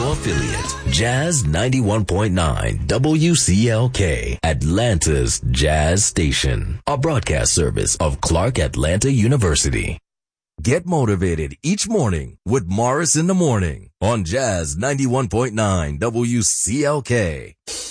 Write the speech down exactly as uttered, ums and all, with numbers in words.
radio affiliate, Jazz ninety-one point nine W C L K, Atlanta's Jazz Station, a broadcast service of Clark Atlanta University. Get motivated each morning with Morris in the Morning on Jazz ninety-one point nine W C L K.